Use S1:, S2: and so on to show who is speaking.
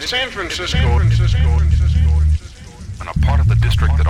S1: San Francisco.
S2: And a part of the district that